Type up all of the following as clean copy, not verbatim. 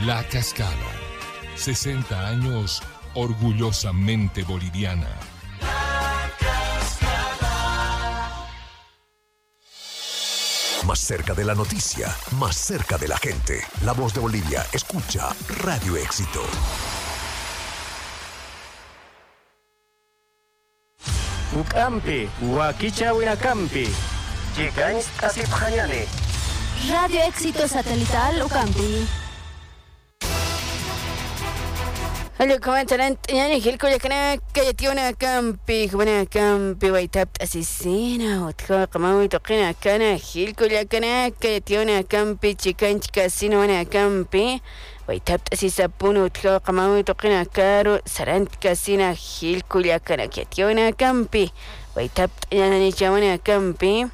La Cascada. 60 años orgullosamente boliviana. La Cascada. Más cerca de la noticia, más cerca de la gente. La Voz de Bolivia. Escucha Radio Éxito. Ukampi, Wakicha Winacampi. Chicans Asip Hayale. Radio Éxito Satelital Ucampi. Halo kawan yani hilko yakana kayationa campi kubana campi waitap asisina utko kamawi tokina kana hilko yakana kayationa campi chikan chikasino wana campi waitap asisapun utko kamawi tokina karo sarant kasina hilko yakana kayationa campi waitap yani chawana campi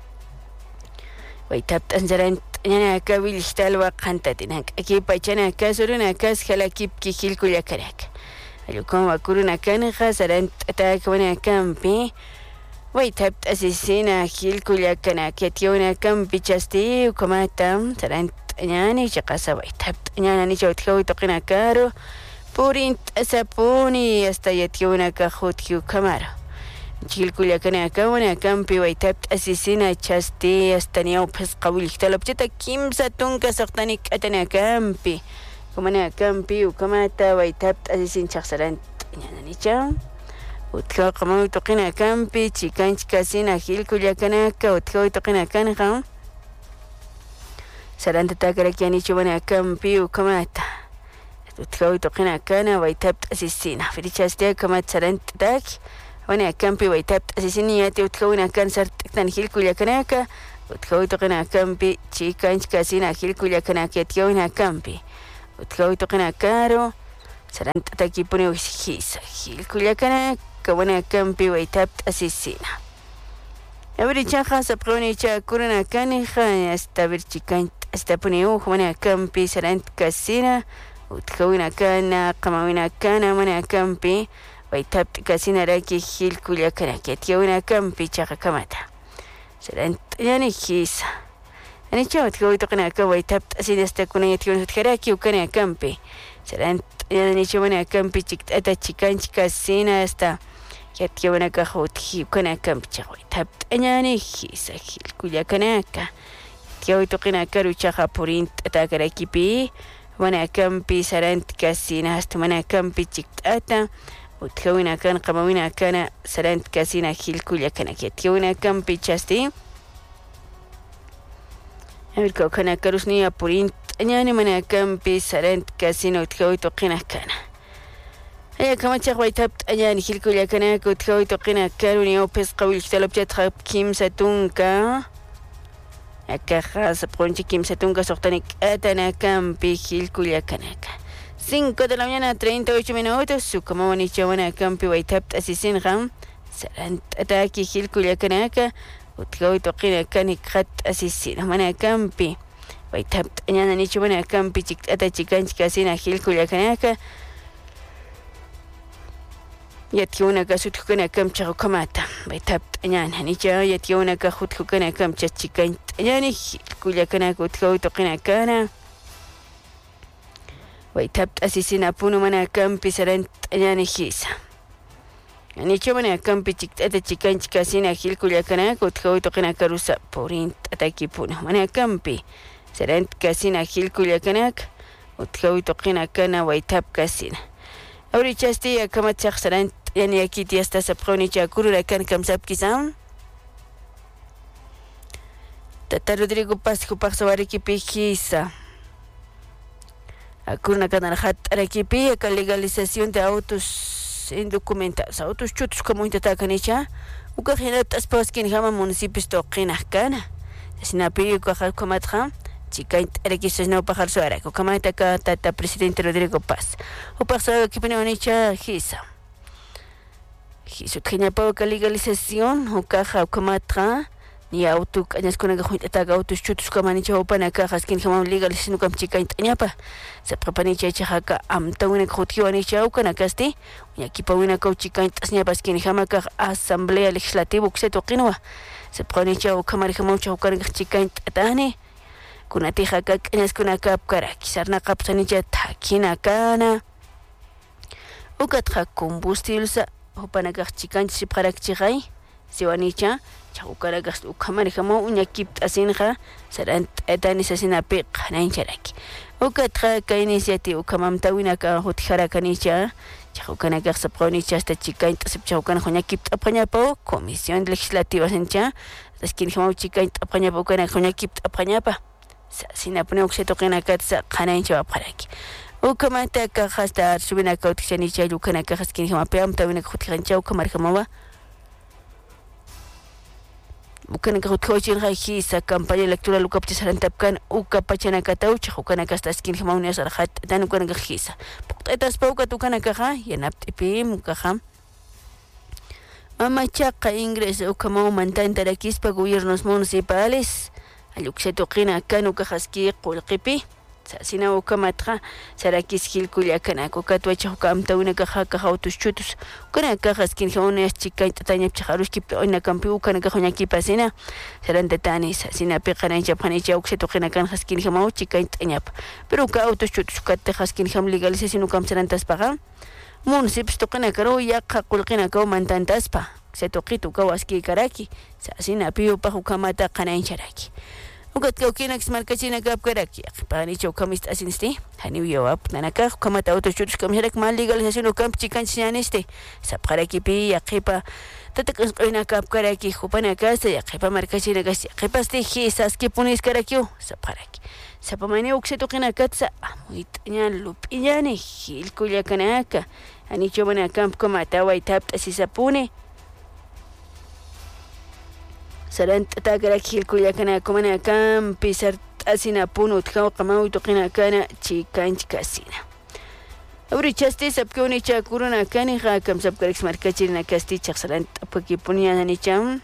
waitap anzaran يعني كابيل اشتال وقنتتنا كي بيجنا كاسرنا كاس خلا كيب كي خيل كل يكرك اليوم وكورنا كان خسرن تاك وانا كم بي ويتبت اساسينا خيل كل يكنا كتيونا كم بيجستي وكما تام سرن يعني شقاسا ويتبت يعني شوت خوي تقنا كارو بورين اسابوني استيتيونا كخوتيو كمارو Chilkulia kana kawana kampi waitapt asisina chaste astania upes qawil talabchata kimsa tunka saqtani katana kampi kumana kampi ukamata waitapt asisin chaqsaran ñananicha utqa qamawi tuqina kampi chikanch kasina chilkulia kana ka utqa tuqina kana saranta takarakiani chubana kampi ukamata utqa tuqina kana waitapt asisina firichaste kamat saranta tak وانا كامبي ويتابت اساسينياتي وتكون كان صرت تنهيل كل كناكا وتكون تقنا كامبي تشي كانش كاسينا هيل كل كناكا تكون كامبي وتكون تقنا كارو سرنت تاكي بني وسكيس هيل كل كناكا وانا كامبي ويتابت اساسينا أولي كان خاصة بقوني كا كورونا كان خان استبر تشي كانت استبني وانا كامبي سرنت كاسينا وتكون كان قماوينا كان وانا كامبي ويتابت كاسينا راكي خيل كل كناكيت يونا كامبي تشاقا كماتا سلانت يعني كيسا أنا شاوت كوي تقنا كا ويتابت أسيد استكونا يتيون تكراكي وكنا كامبي سلانت يعني شوانا كامبي تشكت أتا تشيكان كاسينا استا يتيونا كاخوت خي وكنا كامبي تشاقا ويتابت يعني كيسا خيل كل كناكا يتيوي تقنا كارو تشاقا بورين أتا كراكي بي وانا كامبي سلانت كاسينا استمانا كامبي تشكت أتا وتكونا كان قمونا كان سلانت كاسينا خيل كل كان كيتكونا كان بيتشاستي أمريكا كان كروسني أبورين يعني منا كان بسلانت كاسينا وتكوي تقينا كان هيا كمان تشغوي تبت يعني خيل كل كان وتكوي تقينا كاروني أو بس قوي الكتاب بتخاب كيم ساتونكا أكا خاص بقولني كيم ساتونكا سقطني أتنا كان بخيل كل كناك 5 de la mañana, 38 minutos. Su como bonita buena campi waitapt asisin ram. Sarant ataki hil kuliakanaka. Utgawi toqina kanik khat asisin. Mana campi. Waitapt anyana nicho buena campi chik ata chikanch kasina hil kuliakanaka. Yatiuna kasutkuna kamcha kamata. Waitapt anyana nicho yatiuna kahutkuna kamcha chikanch. Anyani hil kuliakanaka utgawi toqina kana. ويتبت أسيسين أبونو منا كامبي سرنت يعني خيسا يعني شو منا كامبي تكتاتا تشيكان تشيكاسين أخيل كل يكناك وتخوي تقنا كروسا بورين تتاكي بونو منا كامبي سرنت كاسين أخيل كل يكناك وتخوي تقنا كنا ويتب كاسين أوري تشاستي كما تشخ سرنت يعني أكيد يستسبقوني تشاكورو لكان كم ساب كيسام تتا رودريغو باسكو بارسواريكي بيخيسا Acurna Canarjat Arequipi, con legalización de autos indocumentados, autos chutos como intentacanicha, ukajirat asposkin jama municipios toqinajkana, sinapi ukajal komatra, chikaint arequisas no pajar suara, ukamata ka tata presidente Rodrigo Paz, upasado kipinonicha hisa. Hizo trinapa ka legalización, ukaja ukamatra, ni auto añas con el juntata autos chutos como nicha opana cajas que jamás legalización como chica intanyapa. Se prepanicha chaka amta una khotio anicha ukana kasti y aquí pa una cochica intanya paskin jamaka asamblea legislativa que se toqinwa se prepanicha o kamar jamaucha ukana chica intane kunatija kak'ñas kunakapkaraki sarnaqapsanicha thakinakana ukatqa combustible hupanakaq chikanchis sipqarakchigay siwanicha chaqukaraqas ukhamarikama uñakipt'asinqa sarant etanisasinapi qhanancharaki ukatqa kay iniciativa ukhamamta winaka hutijarakancha chaqukanakaq sapqawnicha hasta chikaynt'asip chawkana uñakipt'aphañapa comisión legislativa sincha taskinjama chikaynt'aphañapa ukanaka uñakipt'aphañapa sinapuni uksetoqinakatsa qhanancha wapqaraki ukamataka hasta subinaka utijanicha ukanaka haskinjamapi amta winaka hutijancha ukamarjamawa ukanaka hutijawchinqa hisa campaña electoral ukaptisarantapkan ukapachanakatawchaq ukanaka hasta askinjama uniasarjat tan ukanaka hisa puqt'etaspa ukat ukanakaqa yanapt'ipi mukaqa mamachaqa ingreso ukamawmanta tarakispa gobiernos municipales alluksetoqina kan ukajaski qulqipi sasina ukamatqa sarakis hilkullakanaka ukatwacha ukamta winakaqa kahawtus chutus ukanaka haskinjawunas chikayt'atañapchaq aruskipta oynakampi ukanaka uñakipasina sarantatani sasinapi qananchapqanicha uksetoqina kan haskinjamaw chikayt'añapa pero uka autos chutus ukatta haskinjam legalización ukam sarantaspaqa municipios toqinaka yaqa qulqinaka umantantaspa setoqita ukawaskiykaraki sasinapi upaq ukamata qanancharaki ukatka ukinax markachinakapkaraki panicha ukamista asinste haniwiyawap nanaka ukamata autos chutus kamsharak mal legalización ukampi chikanchinaaniste sapqarakipi yaqipa tatak'asq'oynakapkaraki hupanakasta yaqipa markachinakas yaqipaste hisaski puniskaraki sapqaraki sapamani uksetoqinakatsa amuyt'ñan lup'ñani hilkullakanaka anichomanakam ukamata waytapt'asisapuni sarant'atakaraki hilkullakanakamanakam pisart'asinapuni utqawqa mawituqinakana chikanchkasina awrichaste sapkiwnicha kurunakaniqa kam sapkarix markachirinakasti chaqsarant'apakipuniyananicham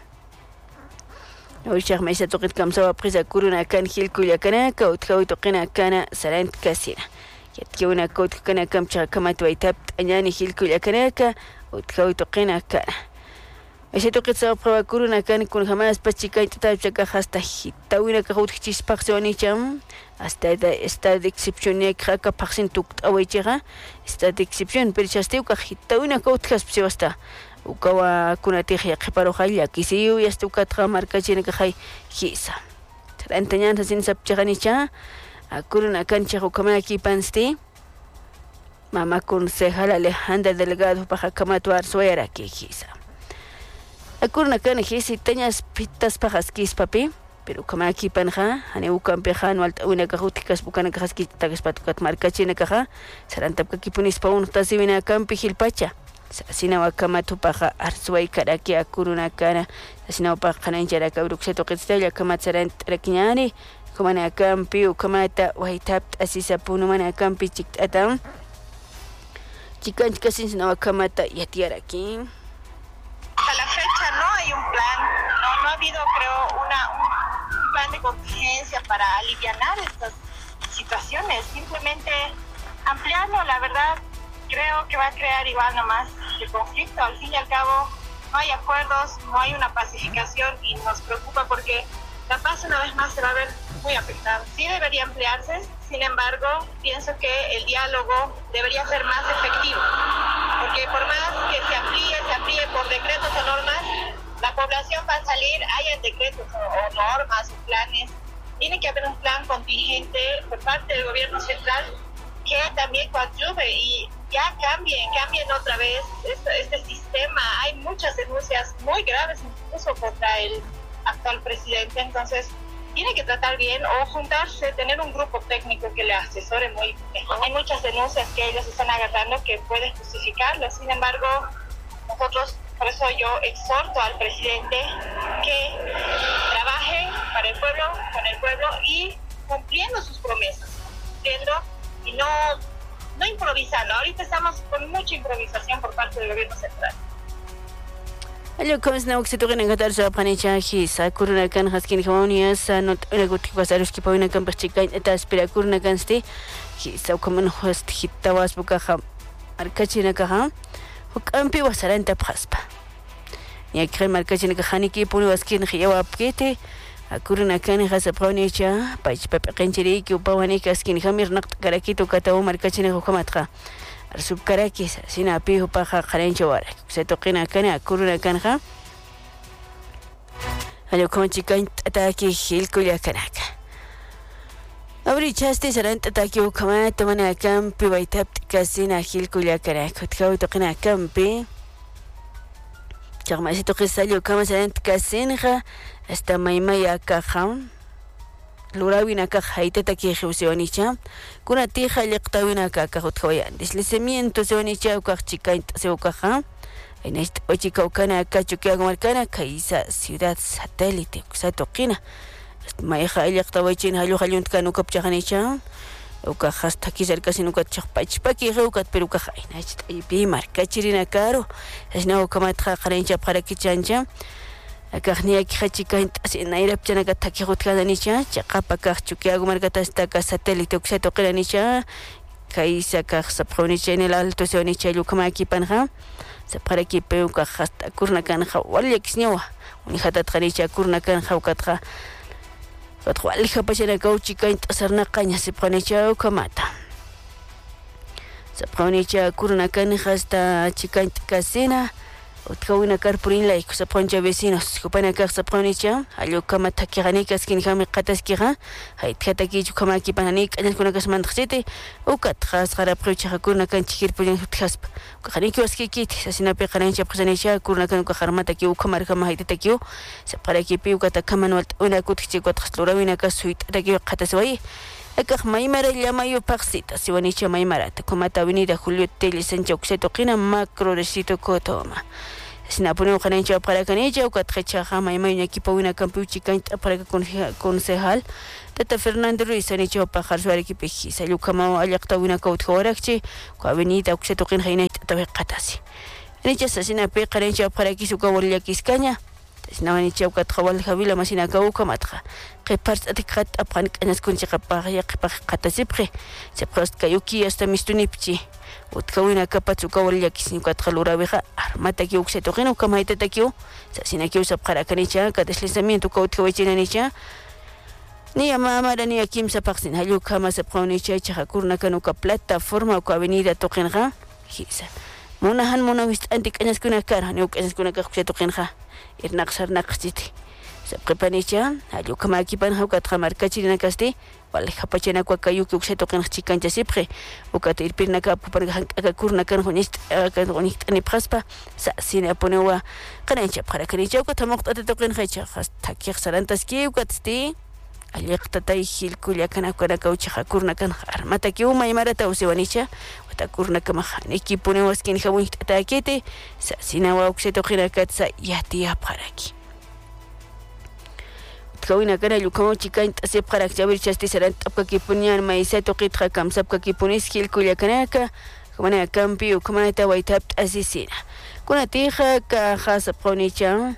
awrichaq maysa tuqit kamsawa prisa kurunakan hilkullakanaka utqawituqinakana sarant'kasina yatkiwnaka utqakanakam chaqkamata waytapt'añani hilkullakanaka utqawituqinakana ese toque se prueba curuna can con jamás pachica y tratar de que hasta hitawina que hut chispaq se onicham hasta esta de excepción ya que paxin tuk awechera esta de excepción pero chasteu que hitawina que hut se basta ukawa kunatija que paro haya que si yo ya estu katra marca china que hay hisa trantañan sin sapchanicha a curuna cancha ukama aquí panste mama concejal Alejandra Delgado para kamatuar suera que hisa akurna kana hisi tañas pitas pajaskis papi pero kama aquí panja ane ukam pejan wal una kahutikas bukana kahaski tagas patukat markachina kaha sarantap kakipunis paun tasivina kampi hilpacha sasina wakama tupaja arsuai karaki akuruna kana sasina upaja kananjara kabrukseto qistella kama sarant rakiñani kumana kampi ukamata waitap asisapunu mana kampi chiktatam chikanchkasin sina wakamata yatiaraki. Hasta la fecha no hay un plan, no ha habido, creo, un plan de contingencia para alivianar estas situaciones. Simplemente ampliarlo, la verdad, creo que va a crear igual nomás el conflicto. Al fin y al cabo, no hay acuerdos, no hay una pacificación y nos preocupa porque la paz una vez más se va a ver muy afectada. Sí debería ampliarse, sin embargo, pienso que el diálogo debería ser más efectivo. Porque por más que se amplíe por decretos o normas, la población va a salir, hayan decretos o normas o planes. Tiene que haber un plan contingente por parte del gobierno central que también coadyuve y ya cambien otra vez este sistema. Hay muchas denuncias muy graves incluso contra el actual presidente, entonces tiene que tratar bien o juntarse, tener un grupo técnico que le asesore muy bien. Hay muchas denuncias que ellos están agarrando que pueden justificarlo, sin embargo, nosotros, por eso yo exhorto al presidente que trabaje para el pueblo, con el pueblo y cumpliendo sus promesas, y no improvisando. Ahorita estamos con mucha improvisación por parte del gobierno central. Allo comes na uksi tuqin ngatar sa panicha hisa kuruna kan haskin khawnias not negotik wasarus ki pawina kan pachika eta aspira kuruna kan sti hisa comen host hitawas buka kham arkachina ka ha hukampi wasaranta phaspa ya krem arkachina ka khani ki puni waskin khiyawa apkete akuruna kan hasapawnicha pachpapa qanchiriki upawanika skin hamir naqt karakito kataw markachina hukamatqa arsub karakis sina pihu paja qarancha warak se toqina kan akuruna kanja ayo konchikan ataki hilkuya kanaka abri chaste sarant ataki ukamata mana kampi waitap kasina hilkuya kanaka tkaw toqina kampi chama sito qisallo kama sarant kasinja hasta maimaya kajam lurawina kajaita taki jeuseonicha kuna tija liqtawina kakajutkawayan deslizamiento seonicha ukachikain seukaja en este ochikaukana kachukiagumarcana kaisa ciudad satélite kusatoqina maija liqtawachin haluntkan ukapchaqanicha ukajasta kisarkasin ukachaqpachpaki ukat perukaja inachta ipi markachirina caro asna ukamatqa qarancha qarakichancha akaqniya kichikain asinairap chanaka takijutkananicha chaqapa kaqchukiagu markatasta ka satélite uksatoqiranicha kaisa kaqsapqonicha en el alto seonicha lukmaki panja para que peuca hasta kurna kanja walexñawa unihatatqanicha kurna kanja ukatqa katqwalija pachana kauchika intasarna qaña sipqanicha ukamata sapqanicha kurna kanja hasta chika intasina utkawina karpurin laiko sapqancha vecinos kupana kaq sapqanicha allukama takiqanikas kinjami qataskiqa haytqatakichu kamaki pananik añaskunakas mantaqchiti ukatqa asqarapqiuchaqa kurna kanchikirpurin utkaspa ukajaniki waskikiti sasinapi qarancha paqsanicha kurna kan ukajarmataki ukamarkama haytatakiu sapqarakipi ukatakaman walt'una kutikchik watqas lurawinakas suyt'atakiu qatasway akaq maymara llamayu paqsita siwanicha maymarata kumata avenida Julio Telles Sancha uksetoqina macro recito Cotoma sinapuni uqanancha apqarakanicha ukatqichaqa maymayña kipawina kampiuchikanta apqaraka concejal Tata Fernando Ruiz anicha upajar suarekipi sayukama allaqtawina kawtqawarakchi ku avenida uksetoqina haynayta tawi qatasi anicha sasinapi qarancha apqarakis ukawallakiscaña Snawanicha ukatqawal javila masinaka ukamatqa qipars atiqat apqan qanaskunchiqa paqya qipaq qatasipqi sipqast kayuki hasta mistunipchi utkawina kapatsu kawallakis ukatqa lurawiqa armataki uksetoqina ukamaitataki sasinaki usapqarakanicha kadeslizamiento kawtqawichinanicha ni amamara ni akimsa paqsin hallukama sapqawnicha chakurna kanuka plataforma uka avenida toqinqa hisa munahan munawist antik qanaskuna kara ni uqanaskuna kaqsetoqinqa irnaqsarnaqchiti sapqipanicha allukama akipan ukatqa markachirinakasti walejapachanakua kayuki uksetoqinqa chikancha sipqi ukata irpirnaka apuparqa hank'aka kurna kan huñiht'anipqaspa sasinapunewa qanancha apqarakanicha ukata muqt'ata toqinqa ichaqa takiq sarantaski ukatsti alliqtatay hilkulla kanakunaka uchaqa kurna kan armataki maymarata usiwanicha kurna kama ekipune waskin hamun atakete sasinawa uksetoqina katsa yatiya paraki tkawina kana lukamo chikain tasep qarak jabir chasti saran tapka kipunyan maiseto qitqa kamsapka kipunis hilkulla kanaka kamana kampi ukamana tawaitap asisina kuna tija ka hasapqonicha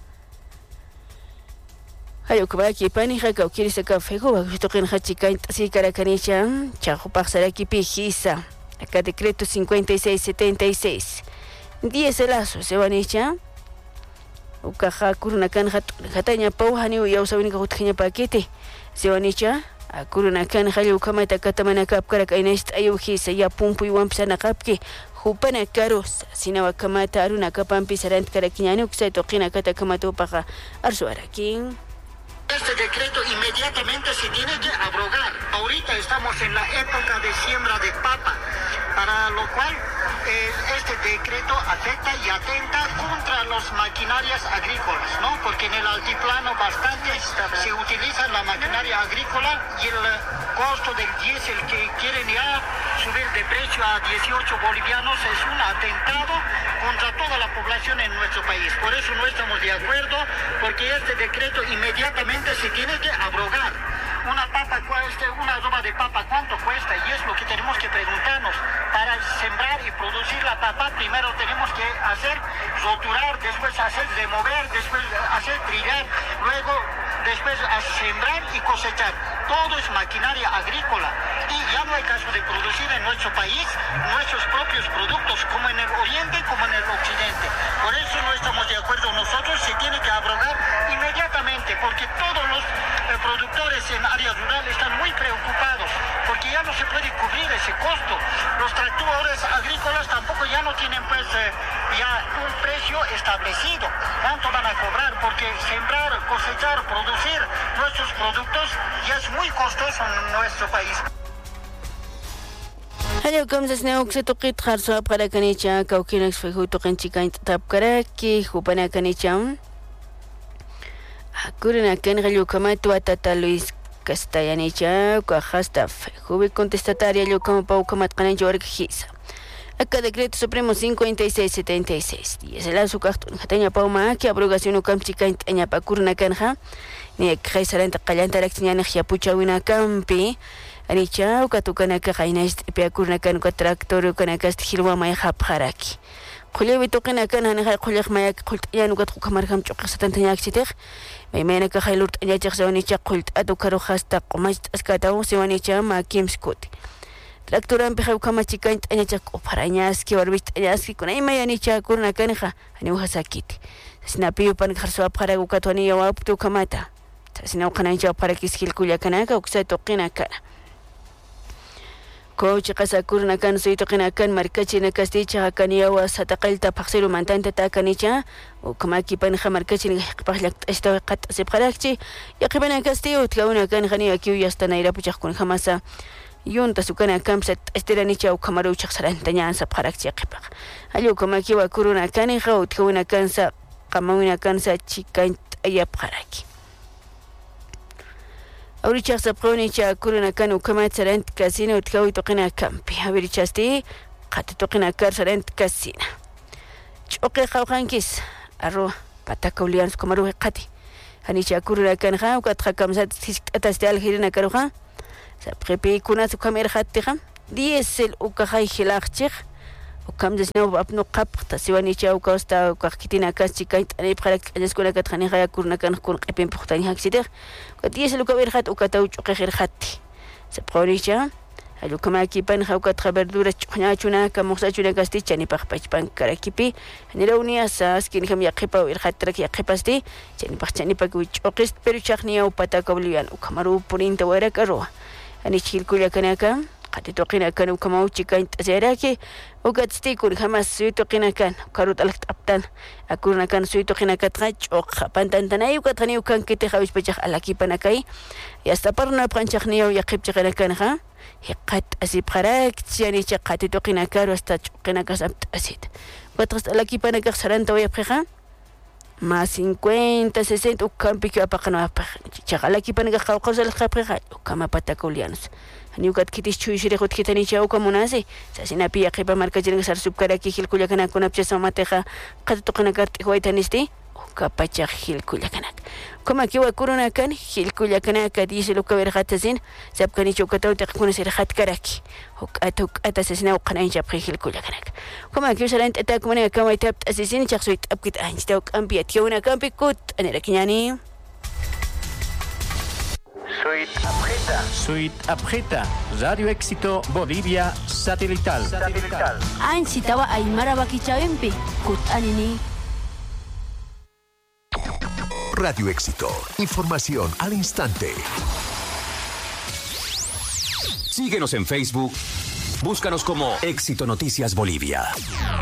hayo kubaki pani haka ukirisa ka fego toqin hachikain tasi karakanicha chaqupaq saraki pijisa acá decreto 5676 10 lazo se van hecha ukaja kuruna kan hataña pauhani uyawsawini ka hutqaña paquete se van hecha kuruna kan hallu kamata katamana kapkara kainast ayuhisa ya pumpu iwampsana kapki hupana karos sinawa kamata aruna kapampi sarant karakiñani uksaito qina kata kamata upaja arsuarakin. Este decreto inmediatamente se tiene que abrogar. Ahorita estamos en la época de siembra de papa, para lo cual este decreto afecta y atenta contra las maquinarias agrícolas, ¿no? Porque en el altiplano bastante se utiliza la maquinaria agrícola y el costo del diésel que quieren ya subir de precio a 18 bolivianos es un atentado contra toda la población en nuestro país. Por eso no estamos de acuerdo, porque este decreto inmediatamente se tiene que abrogar. Una papa cuesta, una roba de papa, ¿cuánto cuesta? Y es lo que tenemos que preguntarnos. Para sembrar y producir la papa, primero tenemos que hacer roturar, después hacer remover, después hacer trillar, luego después sembrar y cosechar. Todo es maquinaria agrícola y ya no hay caso de producir en nuestro país nuestros propios productos, como en el oriente como en el occidente. Por eso no estamos de acuerdo nosotros, se tiene que abrogar inmediatamente, porque todos los productores en áreas rurales están muy preocupados, porque ya no se puede cubrir ese costo. Los tractores agrícolas tampoco ya no tienen pues ya un precio establecido. ¿Cuánto van a cobrar? Porque sembrar, cosechar, producir nuestros productos ya es muy costoso en nuestro país. Hello, kamsas na uksa tukit kharso para kanicha kaukinax fehu tukin chikain tapkara ki hupana kanicham. Kurina ken hello kamatu atata Luis Castellanicha kahasta fehu contestataria yo como pau kamat kanan jorg hisa. Acá decreto supremo 5676 días el azucartun hataña pauma que abrogación ukam chikain taña pakurna kanja ni khaisaranta qalanta raktiñana khiapucha wina kampi anicha ukatukanaka qainaist piakurna kan ko tractor ukanaka hilwa may khapharaki qullebi tuqina kan hana qulleq mayak qult yanu kat qamarham chuqsatan tañak chiteq maymena ka khailurt añachaq sawanicha qult atukaro khasta qomach askata siwanicha makimskut Tractoran pejau kamachikain tañachaq qoparañaski warbit tañaski kunay mayanicha kurna kanja ani uhasakiti sinapiyo pan kharso apara ukatwani yawaptu kamata sina uqanancha para kiskil kuya kanaka uksa toqina kana Coach Kasakurna kan suito kan marcachi na casticha kaniawa sataqalta paxero mantanta ta kanicha o kamaki pan marcachi paxlak esta qat sepqarakchi yaqibana castillo tlauna kan khani aquí hasta naira puchaq kun jamasa yunta sukana kamsat estiranicha o kamaru chaqsarantañan sapqarakchi qipaq allo kamaki wa kuruna kani khaut khuna kansa qamawina kansa chikan ayapqaraki Ahorita se pone ya kuruna kanu kama sarant casino utkawi toqina kampi habirichasti qat toqina kar sarant casino choqe qawqankis arro patakaulians komaru qati hanicha kuruna kan kha ukat khamsat atastal hirina karuha sa prepi kuna su kamer khattiha diesel ukakhay khilaqchig ukam desno apno qap tasiwani cha ukosta ukakitina kaschikai ani pharak ajeskuna katkhani khaya kuruna kan kun qipin puqtani haksider diesel ukaber khat ukatau choqer khatti se proricha alu kama kipan khaukat verdura chuna chuna kamosa chuna kastichani paqpachpan karakipi niraunia sas kin kham yaqipa ir khatrak yaqipasti chani paqchani paku choqist pero chaqnia upata kablian ukamaru purinta warakaro ani chilkuya kanaka qati toqina kan ukamau chikain tseraki ugatsti kun khamas suitoqina kan karut alakt aptan akurna kan suitoqina katqa choq pantantanay ukathani ukan kiti khawish pachaq alaki panakai yasta parna pranchaqniyo yaqipchaqina kan ha hiqat asib qarak tiani chaqati toqina karu hasta choqina kasabt asit watras alaki panakaq saranta wayapqa más 50 60 ukan pikyo apaqana chaqalaki panakaq qawqasal qapqa ukama patakulianos Niukat kitis chuishire khut kitani chau komunase sasina pia khipa marka jinga sar subkara ki khil kuya kana kunapcha samateja qat toqana kart hoitanisti kapacha khil kuya kana koma kiwa kuruna kan khil kuya kana kadisi lokaver khatasin sabkani chukata taqkuna sir khat karaki hukatuk atasasina uqana incha khil kuya kana koma kiwa salant atakumana kama tap asisin chaqsuit apkit anjta kampiat kiuna kampikut anerakinyani Suite Apreta, Radio Éxito Bolivia Satelital. Ansitawa Aymara Bakichawempi, Kut Anini. Radio Éxito, información al instante. Síguenos en Facebook, búscanos como Éxito Noticias Bolivia.